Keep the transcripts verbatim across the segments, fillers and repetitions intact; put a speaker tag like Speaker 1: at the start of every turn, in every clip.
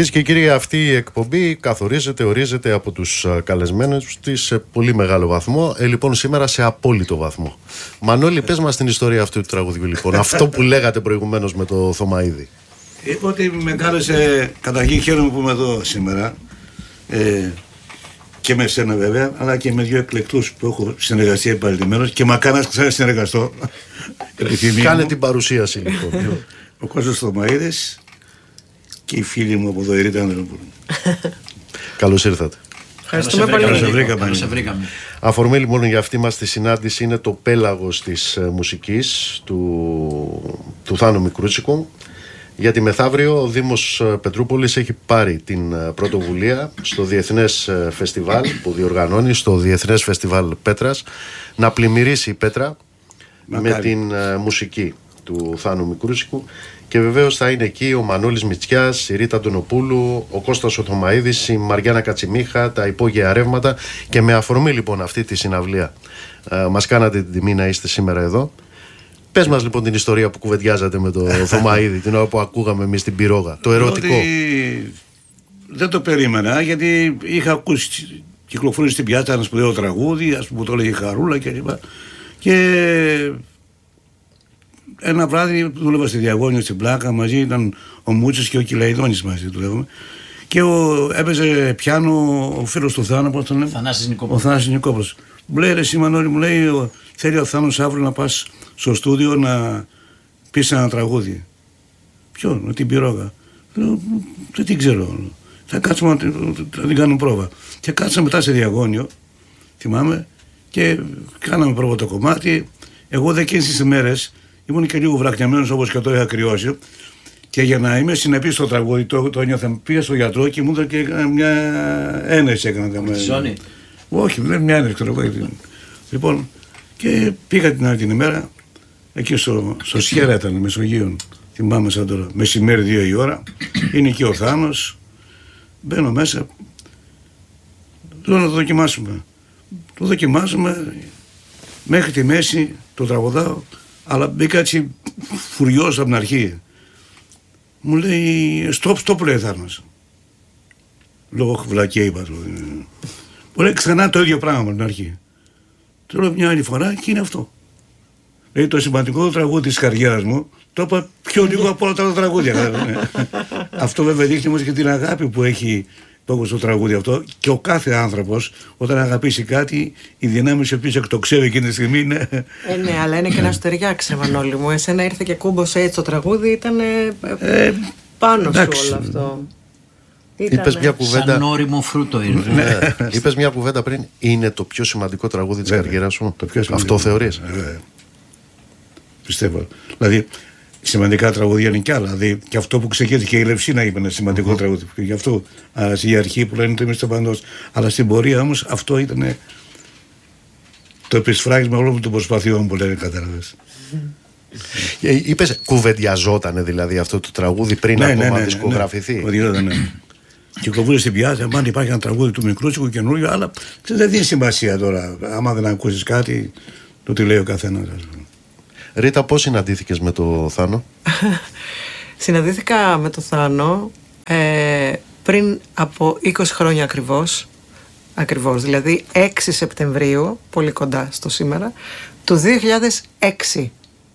Speaker 1: Κυρίες και κύριοι, αυτή η εκπομπή καθορίζεται, ορίζεται από τους καλεσμένους της σε πολύ μεγάλο βαθμό. Ε, λοιπόν, σήμερα σε απόλυτο βαθμό. Μανώλη, πες μας την ιστορία αυτού του τραγουδιού, λοιπόν. Αυτό που λέγατε προηγουμένως με το Θωμαΐδη.
Speaker 2: Είπα ότι με κάλεσε, καταρχήν χαίρομαι που είμαι εδώ σήμερα. Ε, και με σένα βέβαια, αλλά και με δύο εκλεκτούς που έχω συνεργαστεί επανειλημμένως και μακάρι να ξανασυνεργαστώ.
Speaker 1: Κάνε την παρουσίαση, λοιπόν.
Speaker 2: Ο Κώστας Θωμαΐδης και οι φίλοι μου από εδώ, η Ρίτα Ανδροπούλου.
Speaker 1: Καλώς ήρθατε.
Speaker 3: Ευχαριστούμε πολύ.
Speaker 2: Καλώς σε βρήκαμε.
Speaker 1: Αφορμή λοιπόν για αυτή μας τη συνάντηση είναι το πέλαγος της ε, μουσικής του, του Θάνου Μικρούτσικου. Γιατί μεθαύριο ο Δήμος Πετρούπολης έχει πάρει την πρωτοβουλία στο Διεθνές Φεστιβάλ που διοργανώνει, στο Διεθνές Φεστιβάλ Πέτρας, να πλημμυρίσει η Πέτρα Μακάρι. με την uh, μουσική του Θάνου Μικρούτσικου. Και βεβαίως θα είναι εκεί ο Μανώλης Μητσιάς, η Ρίτα Αντωνοπούλου, ο Κώστας ο Θωμαΐδης, η Μαριάννα Κατσιμίχα, τα υπόγεια ρεύματα. Και με αφορμή λοιπόν αυτή τη συναυλία uh, μας κάνατε την τιμή να είστε σήμερα εδώ. Πες μας λοιπόν την ιστορία που κουβεντιάζατε με το Θωμαΐδη την ώρα που ακούγαμε εμείς την πυρόγα, το ερωτικό.
Speaker 2: Ότι δεν το περίμενα, γιατί είχα ακούσει κυκλοφορήσει στην πιάτσα ένα σπουδαίο τραγούδι, ας πούμε, που το έλεγε Χαρούλα κλπ. Και, και ένα βράδυ δούλευα στη Διαγώνιο στην Πλάκα, μαζί ήταν ο Μούτσος και ο Κυλαϊδόνης μαζί δουλεύαμε. Και ο, έπαιζε πιάνο ο φίλος του Θάνου, πώς τον λέμε,
Speaker 3: Θανάσης Νικόπουλος.
Speaker 2: Ο Θανάσης Νικόπουλος. Μου λέει, ρε εσύ Μανώλη, μου λέει, ο, θέλει ο Θάνος αύριο να πας στο στούντιο να πεις ένα τραγούδι. Ποιο, με την πυρόγα. Λέω, δεν την ξέρω. Θα κάτσουμε να, να την κάνουμε πρόβα. Και κάτσαμε μετά σε Διαγώνιο, θυμάμαι, και κάναμε πρόβα το κομμάτι. Εγώ δε εκείνες τις ημέρες ήμουν και λίγο βραχιαμένος όπως και το είχα κρυώσει. Και για να είμαι συνεπής στο τραγούδι, το, το ένιωθα, πήγα στο γιατρό και μου έδωσε και μια ένεση έκανα.
Speaker 3: Τη ζώνη.
Speaker 2: Όχι, δεν μια ένεση, ξέρω. Λοιπόν, και πήγα την άλλη την ημέρα, εκεί στο, στο Σιέρα ήταν, Μεσογείων, θυμάμαι σαν τώρα, μεσημέρι δύο η ώρα, είναι εκεί ο Θάνος, μπαίνω μέσα, λέω να το δοκιμάσουμε. Το δοκιμάσουμε, μέχρι τη μέση το τραγουδάω, αλλά μπήκα έτσι φουριός από την αρχή. Μου λέει, stop, stop, λέει Θάνος. Λόγω βλακία είπα του. Μου λέει ξανά το ίδιο πράγμα από την αρχή. Το λέω μια άλλη φορά και είναι αυτό. Δηλαδή το σημαντικό τραγούδι της καριέρας μου το είπα πιο λίγο από όλα τα τραγούδια. Αυτό βέβαια δείχνει όμως και την αγάπη που έχει το στο τραγούδι αυτό, και ο κάθε άνθρωπος όταν αγαπήσει κάτι, οι δυνάμεις οι οποίες εκτοξεύει εκείνη τη στιγμή είναι.
Speaker 4: Ε, ναι, αλλά είναι και να σου ταιριάξει, Μανώλη μου. Εσένα ήρθε και κούμπωσε έτσι το τραγούδι, ήταν ε, πάνω
Speaker 2: εντάξει.
Speaker 4: σου όλο αυτό.
Speaker 1: Είπες μια κουβέντα.
Speaker 3: Σαν όριμο φρούτο ήρθε.
Speaker 1: Ναι. Είπες μια κουβέντα πριν. Είναι το πιο σημαντικό τραγούδι της καριέρας σου.
Speaker 2: Το πιο σημαντικό.
Speaker 1: Αυτό θεωρείς?
Speaker 2: Ε, πιστεύω. Δηλαδή, σημαντικά τραγούδια είναι κι άλλα. Δηλαδή, και αυτό που ξεκίνησε και η Λευσίνα είπε ένα σημαντικό mm-hmm. τραγούδι. Και γι' αυτό η αρχή που λένε ότι εμείς το παντός. Αλλά στην πορεία όμως αυτό ήταν το επισφράγισμα όλων των προσπαθειών που λένε, κατάλαβες.
Speaker 1: Ε, είπες, κουβεντιαζότανε δηλαδή αυτό το τραγούδι πριν
Speaker 2: ναι,
Speaker 1: ακόμα
Speaker 2: ναι, ναι,
Speaker 1: δισκογραφηθεί.
Speaker 2: Ναι, ναι, ναι. Και κοβούλε στην πιάτσα, αν υπάρχει ένα τραγούδι του Μικρούτσικου καινούριο, αλλά δεν δίνει σημασία τώρα. Άμα δεν ακούσεις κάτι, το τι λέει ο καθένας.
Speaker 1: Ρίτα, πώς συναντήθηκες με το Θάνο?
Speaker 4: Συναντήθηκα με το Θάνο ε, πριν από είκοσι χρόνια ακριβώς. Ακριβώς, δηλαδή έξι Σεπτεμβρίου, πολύ κοντά στο σήμερα, του δύο χιλιάδες έξι.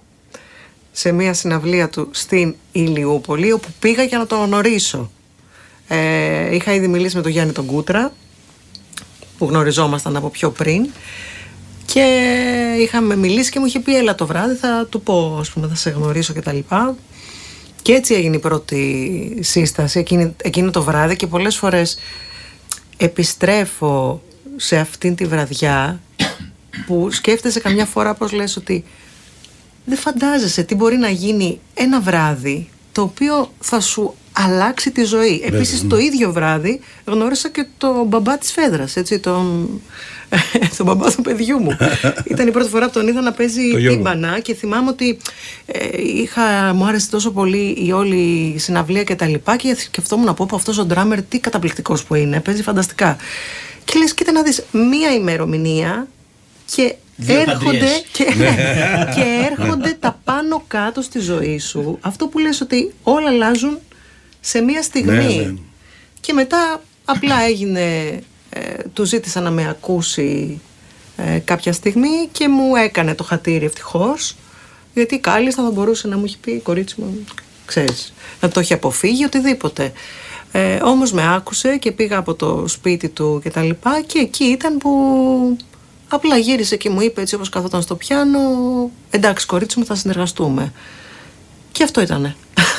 Speaker 4: Σε μια συναυλία του στην Ηλιούπολη, όπου πήγα για να τον γνωρίσω. Ε, είχα ήδη μιλήσει με τον Γιάννη τον Κούτρα, που γνωριζόμασταν από πιο πριν, και είχαμε μιλήσει και μου είχε πει έλα το βράδυ, θα του πω, ας πούμε, θα σε γνωρίσω και τα λοιπά. Και έτσι έγινε η πρώτη σύσταση εκείνη, εκείνο το βράδυ, και πολλές φορές επιστρέφω σε αυτήν τη βραδιά που σκέφτεσαι καμιά φορά, πώς λες, ότι δεν φαντάζεσαι τι μπορεί να γίνει ένα βράδυ το οποίο θα σου αλλάξει τη ζωή. Επίσης το ίδιο βράδυ γνώρισα και τον μπαμπά της Φέδρας, έτσι, τον, τον μπαμπά του παιδιού μου. Ήταν η πρώτη φορά που τον είδα να παίζει τύμπανα, και θυμάμαι ότι ε, είχα, μου άρεσε τόσο πολύ η όλη συναυλία και τα λοιπά, και σκεφτόμουν να πω από αυτός ο ντράμερ τι καταπληκτικός που είναι, παίζει φανταστικά. Και λες, κοίτα να δεις, μία ημερομηνία και έρχονται, και, και έρχονται τα πάνω κάτω στη ζωή σου. Αυτό που λες ότι όλα αλλάζουν σε μία στιγμή.
Speaker 2: Ναι, ναι.
Speaker 4: Και μετά απλά έγινε, ε, του ζήτησα να με ακούσει ε, κάποια στιγμή και μου έκανε το χατήρι ευτυχώς, γιατί κάλλιστα θα μπορούσε να μου έχει πει, κορίτσι μου, ξέρεις, να το έχει αποφύγει, οτιδήποτε. Ε, όμως με άκουσε και πήγα από το σπίτι του και τα λοιπά, και εκεί ήταν που απλά γύρισε και μου είπε, έτσι όπως καθόταν στο πιάνο, εντάξει κορίτσι μου, θα συνεργαστούμε. Και αυτό ήτανε.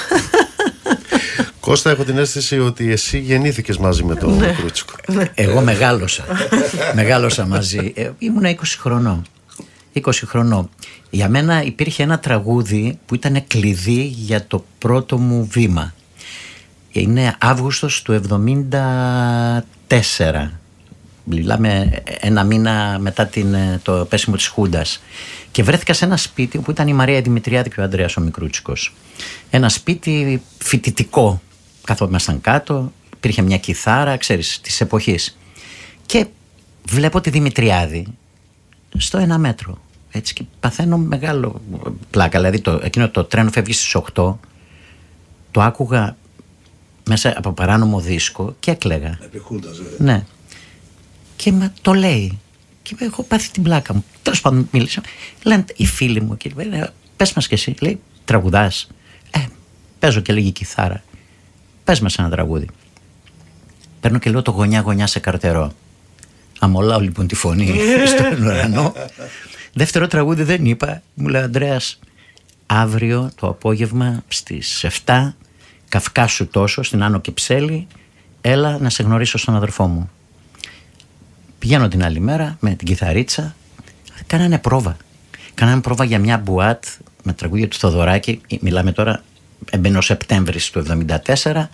Speaker 1: Κώστα, έχω την αίσθηση ότι εσύ γεννήθηκες μαζί με τον
Speaker 4: ναι.
Speaker 1: Κρούτσικο.
Speaker 3: Εγώ μεγάλωσα. μεγάλωσα μαζί. Ε, ήμουνα είκοσι χρονών. είκοσι χρονών. Για μένα υπήρχε ένα τραγούδι που ήταν κλειδί για το πρώτο μου βήμα. Είναι Αύγουστος του εβδομήντα τέσσερα. Μιλάμε ένα μήνα μετά την, το πέσιμο της Χούντας. Και βρέθηκα σε ένα σπίτι που ήταν η Μαρία Δημητριάδη και ο Ανδρέας ο Μικρούτσικος. Ένα σπίτι φοιτητικό. Καθόμασταν κάτω, υπήρχε μια κιθάρα, ξέρεις, της εποχής. Και βλέπω τη Δημητριάδη στο ένα μέτρο. Έτσι, και παθαίνω μεγάλο πλάκα. Δηλαδή το, εκείνο το τρένο φεύγει στις οκτώ. Το άκουγα μέσα από παράνομο δίσκο και έκλαιγα.
Speaker 2: Επιχούντας,
Speaker 3: ναι. Και μα το λέει. Και έχω πάθει την πλάκα μου. Τέλος πάντων μίλησα. Λένε οι φίλοι μου, και λένε, πες μας κι εσύ. Λέει, τραγουδάς? Ε, παίζω και λίγη κιθάρα. Πες μας ένα τραγούδι. Παίρνω και λέω το γωνιά γωνιά σε καρτερό. Αμολάω λοιπόν τη φωνή στον ουρανό. Δεύτερο τραγούδι δεν είπα. Μου λέει, Ανδρέας, αύριο το απόγευμα στις εφτά, Καυκάσου τόσο, στην Άνω Κυψέλη, έλα να σε γνωρίσω στον αδερφό μου. Πηγαίνω την άλλη μέρα με την κιθαρίτσα. Κάνανε πρόβα. Κάνανε πρόβα για μια μπουάτ με τραγούδια του Θοδωράκη. Μιλάμε τώρα, έμπαινε ο Σεπτέμβρης του εβδομήντα τέσσερα.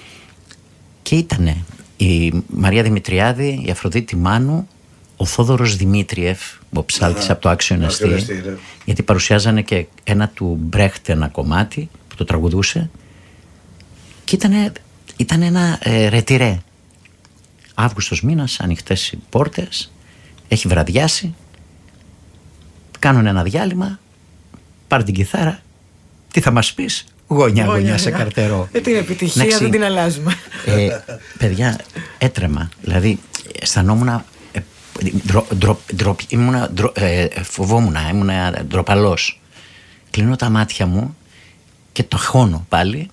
Speaker 3: Και ήτανε η Μαρία Δημητριάδη, η Αφροδίτη Μάνου, ο Θόδωρος Δημήτριεφ, ο ψάλτης από το Άξιον Εστί, γιατί παρουσιάζανε και ένα του Μπρέχτ, ένα κομμάτι που το τραγουδούσε. Και ήτανε, ήτανε ένα ε, ρετυρέ. Αύγουστος μήνας, ανοιχτές οι πόρτες, έχει βραδιάσει, κάνουν ένα διάλειμμα, πάρε την κιθάρα, τι θα μας πεις? Γωνιά γωνιά σε καρτερό.
Speaker 4: Ε, την επιτυχία Νέξη, δεν την αλλάζουμε.
Speaker 3: Ε, παιδιά, έτρεμα, δηλαδή αισθανόμουν, ε, ντρο, ντρο, ντρο, ήμουνα, ντρο, ε, φοβόμουν, ήμουν ντροπαλός. Κλείνω τα μάτια μου και το χώνω πάλι.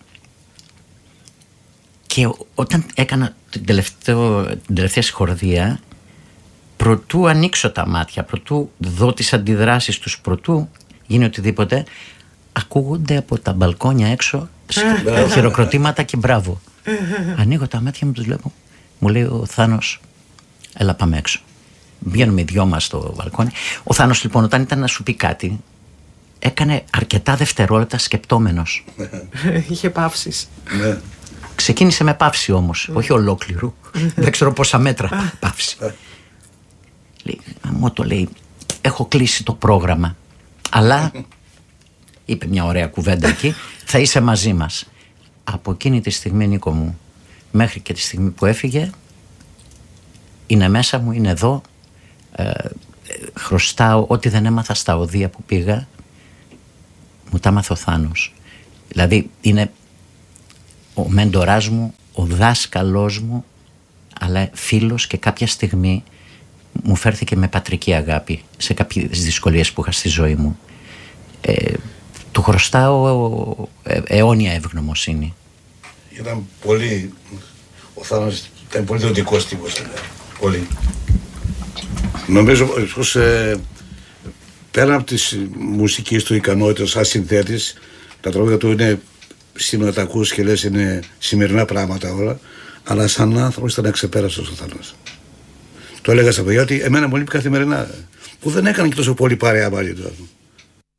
Speaker 3: Και όταν έκανα την, τελευταίο, την τελευταία συγχορδία, προτού ανοίξω τα μάτια, προτού δω τις αντιδράσεις τους, προτού γίνει οτιδήποτε, ακούγονται από τα μπαλκόνια έξω χειροκροτήματα και μπράβο. Ανοίγω τα μάτια μου, τους βλέπω. Μου λέει ο Θάνος, έλα πάμε έξω. Βγαίνουμε οι δυο μας στο μπαλκόνι. Ο Θάνος λοιπόν, όταν ήταν να σου πει κάτι, έκανε αρκετά δευτερόλεπτα σκεπτόμενος.
Speaker 4: Είχε παύσεις.
Speaker 2: Ναι.
Speaker 3: Ξεκίνησε με παύση όμως, όχι ολόκληρου. Δεν ξέρω πόσα μέτρα παύση. Λέει, μου το λέει, έχω κλείσει το πρόγραμμα, αλλά, είπε μια ωραία κουβέντα εκεί, θα είσαι μαζί μας. Από εκείνη τη στιγμή, Νίκο μου, μέχρι και τη στιγμή που έφυγε, είναι μέσα μου, είναι εδώ, ε, χρωστάω ό,τι δεν έμαθα στα οδεία που πήγα, μου τα έμαθε ο Θάνος. Δηλαδή είναι ο μέντοράς μου, ο δάσκαλός μου, αλλά φίλος, και κάποια στιγμή μου φέρθηκε με πατρική αγάπη σε κάποιες δυσκολίες που είχα στη ζωή μου. Ε, του χρωστάω ε, αιώνια ευγνωμοσύνη.
Speaker 2: Ήταν πολύ, ο Θάνος ήταν πολύ δοτικός τύπος. Πολύ. Νομίζω πως ε, πέραν από τις μουσικές του ικανότητες σαν συνθέτης, τα τραγούδια του είναι, σήμερα τα ακούς και λες είναι σημερινά πράγματα όλα, αλλά σαν άνθρωπος ήταν αξεπέραστος ο Θάνος. Το έλεγα στα παιδιά ότι εμένα μου λείπει καθημερινά, που δεν έκανε και τόσο πολύ παρέα μαζί του.